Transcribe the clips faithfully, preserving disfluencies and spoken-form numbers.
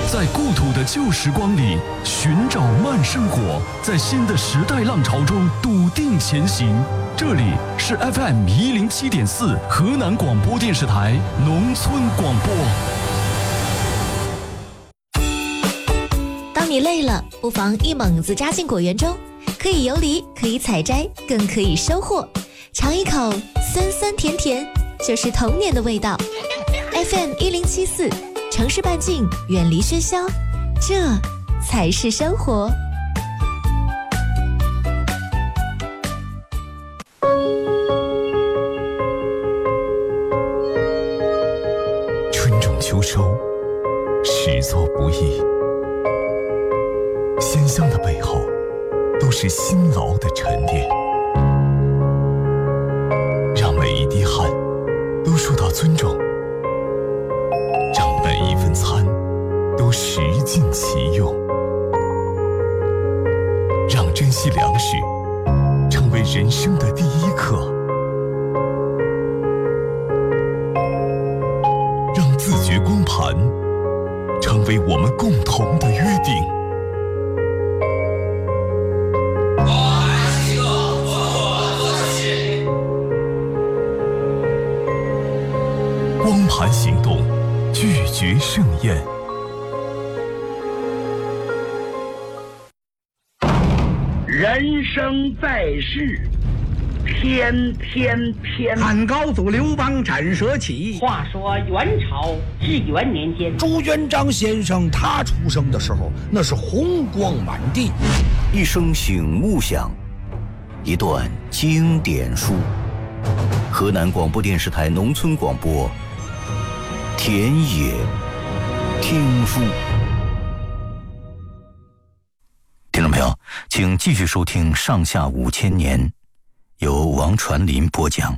在故土的旧时光里寻找慢生活，在新的时代浪潮中笃定前行。这里是 F M 一零七点四河南广播电视台农村广播。 当你累了，不妨一猛子扎进果园中，可以游离，可以采摘，更可以收获。尝一口酸酸甜甜，就是童年的味道。F M 一零七四，城市半径，远离喧嚣，这才是生活。 春种秋收，始作不易。鲜香的背后，都是辛劳的沉淀。让每一滴汗都受到尊重，让每一份餐都食尽其用，让珍惜粮食成为人生的第一课，让自觉光盘成为我们共同的约定。光盘行动，拒绝盛宴。 人生在世，天天天。 汉高祖刘邦斩蛇起。 话说元朝至元年间， 朱元璋先生他出生的时候，那是红光满地。 一声醒目响，一段经典书。河南广播电视台农村广播。田野听书，听众朋友，请继续收听《上下五千年》，由王传林播讲。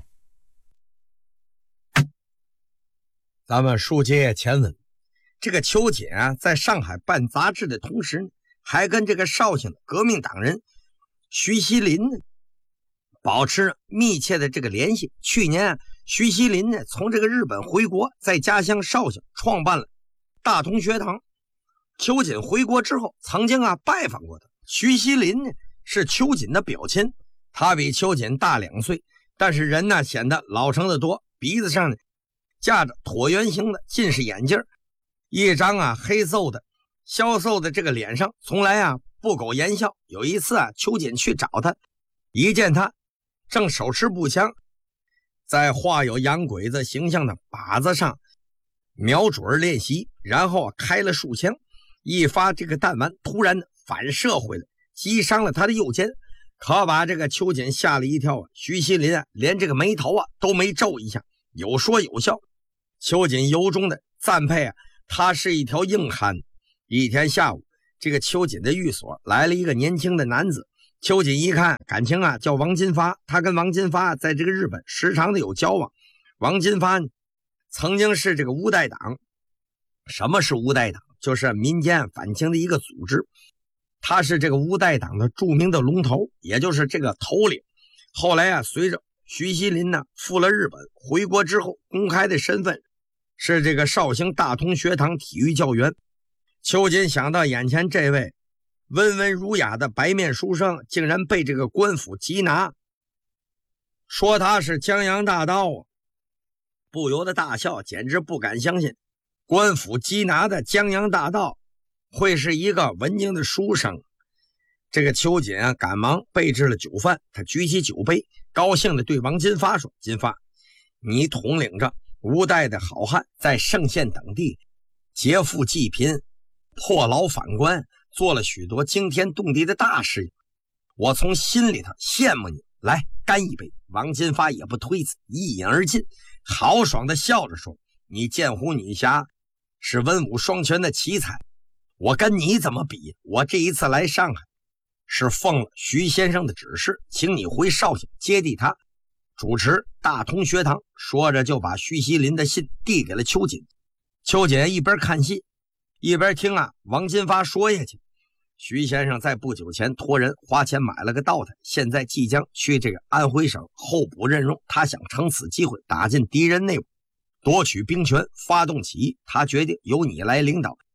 咱们书接前文，这个邱瑾啊，在上海办杂志的同时呢，还跟这个绍兴的革命党人徐锡麟呢保持密切的这个联系。去年啊，徐锡麟呢从这个日本回国，在家乡绍兴创办了大同学堂。邱瑾回国之后，曾经啊拜访过他。徐锡麟呢是邱瑾的表亲，他比邱瑾大两岁，但是人呢显得老成得多，鼻子上呢架着椭圆形的近视眼镜，一张啊黑瘦的消瘦的这个脸上从来啊不苟言笑。有一次啊，邱瑾去找他，一见他正手持步枪，在画有洋鬼子形象的靶子上瞄准练习，然后啊开了数枪，一发这个弹丸突然反射回来，击伤了他的右肩，可把这个邱瑾吓了一跳啊。徐锡麟啊连这个眉头啊都没皱一下，有说有笑。邱瑾由衷的赞佩啊，他是一条硬汉。一天下午，这个邱瑾的寓所来了一个年轻的男子。邱瑾一看，感情啊叫王金发，他跟王金发在这个日本时常的有交往。王金发呢曾经是这个乌代党。什么是乌代党？就是民间反清的一个组织，他是这个乌代党的著名的龙头，也就是这个头领。后来啊，随着徐锡麟呢赴了日本，回国之后，公开的身份是这个绍兴大同学堂体育教员。邱瑾想到眼前这位温文儒雅的白面书生竟然被这个官府缉拿，说他是江洋大盗啊，不由得大笑，简直不敢相信官府缉拿的江洋大盗会是一个文静的书生。这个邱瑾啊赶忙备置了酒饭，他举起酒杯，高兴地对王金发说：金发，你统领着吴代的好汉，在盛县等地劫富济贫，破牢反官，做了许多惊天动地的大事，我从心里头羡慕你。来，干一杯。王金发也不推辞，一饮而尽，豪爽地笑着说：你剑湖女侠是文武双全的奇才，我跟你怎么比？我这一次来上海是奉了徐先生的指示，请你回绍兴接替他主持大同学堂。说着就把徐锡麟的信递给了邱瑾。邱瑾一边看信一边听啊王金发说下去。徐先生在不久前托人花钱买了个道台，现在即将去这个安徽省候补任用，他想乘此机会打进敌人内部，夺取兵权，发动起义。他决定由你来领导，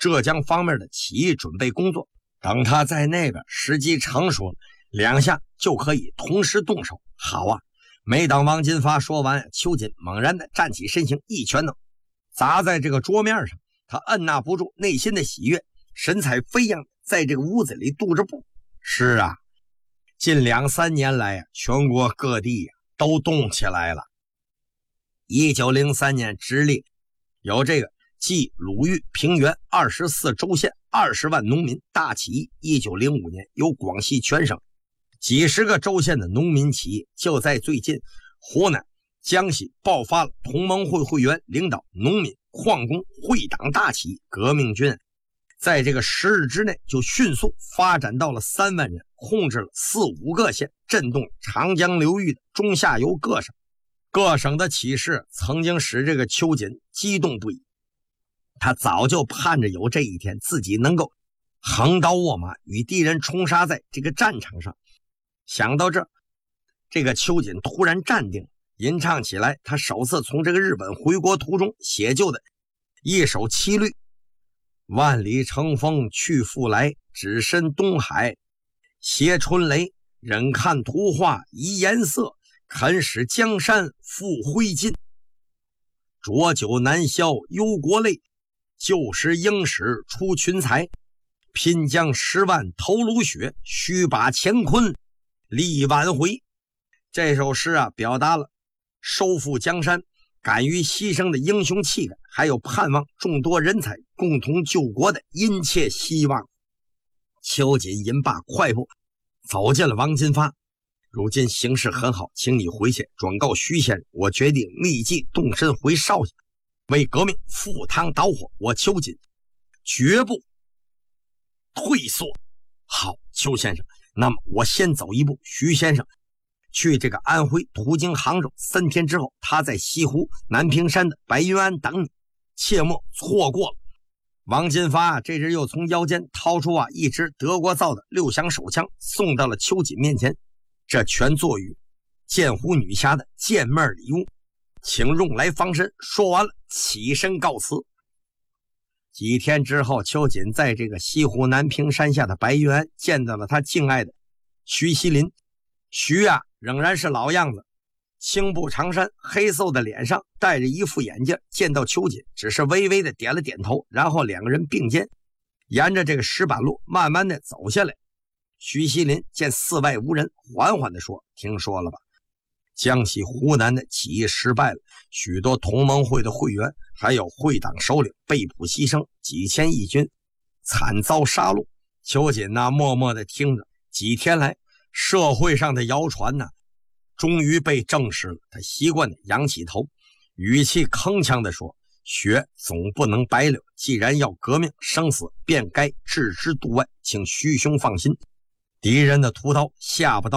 浙江方面的起义准备工作。等他在那边时机成熟了，两下就可以同时动手。好啊！没等王金发说完，秋瑾猛然的站起身形，一拳头砸在这个桌面上。他按捺不住内心的喜悦，神采飞扬，在这个屋子里踱着步。是啊，近两三年来啊，全国各地啊都动起来了。一九零三年直隶有这个冀鲁豫平原二十四州县二十万农民大起义。一九零五年有广西全省几十个州县的农民起义。就在最近，湖南、江西爆发了同盟会会员领导农民、矿工会党大起义，革命军在这个十日之内就迅速发展到了三万人，控制了四五个县，震动长江流域的中下游各省。各省的起事曾经使这个秋瑾激动不已，他早就盼着有这一天，自己能够横刀握马，与敌人冲杀在这个战场上。想到这，这个秋瑾突然站定，吟唱起来他首次从这个日本回国途中写就的一首七律：万里乘风去复来，只身东海携春雷，忍看图画移颜色，肯使江山复灰烬。浊酒难消忧国泪，旧时应使出群才，拼将十万头颅血，须把乾坤力挽回。这首诗啊，表达了收复江山、敢于牺牲的英雄气概，还有盼望众多人才共同救国的殷切希望。秋瑾吟罢快步走进了王金发。如今形势很好，请你回县转告徐先生，我决定立即动身回邵县，为革命赴汤蹈火。我秋瑾绝不退缩。好，邱先生，那么我先走一步。徐先生去这个安徽，途经杭州，三天之后他在西湖南屏山的白云庵等你，切莫错过了。王金发啊，这日又从腰间掏出啊一支德国造的六响手枪，送到了秋瑾面前。这全作于剑湖女侠的见面礼物，请用来防身。说完了，起身告辞。几天之后，秋瑾在这个西湖南屏山下的白云庵见到了他敬爱的徐锡林。徐啊，仍然是老样子，青布长衫，黑色的脸上戴着一副眼镜。见到秋瑾，只是微微的点了点头，然后两个人并肩，沿着这个石板路慢慢的走下来。徐锡林见四外无人，缓缓地说：听说了吧，江西湖南的起义失败了，许多同盟会的会员还有会党首领被捕牺牲，几千义军惨遭杀戮。秋瑾那默默地听着，几天来社会上的谣传呢，终于被证实了。他习惯地仰起头，语气铿锵地说：血总不能白流，既然要革命，生死便该置之度外，请徐兄放心，敌人的屠刀下不到